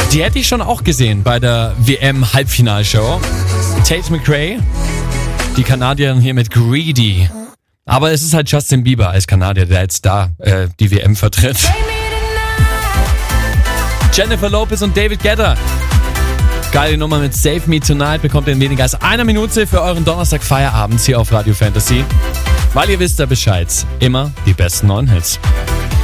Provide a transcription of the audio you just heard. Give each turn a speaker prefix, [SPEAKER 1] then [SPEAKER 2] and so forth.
[SPEAKER 1] Die hätte ich schon auch gesehen bei der WM-Halbfinalshow. Tate McRae, die Kanadierin hier mit Greedy. Aber es ist halt Justin Bieber als Kanadier, der jetzt da die WM vertritt. Jennifer Lopez und David Guetta. Geile Nummer mit Save Me Tonight bekommt ihr in weniger als einer Minute für euren Donnerstag Feierabend hier auf Radio Fantasy. Weil ihr wisst ja Bescheid. Immer die besten neuen Hits.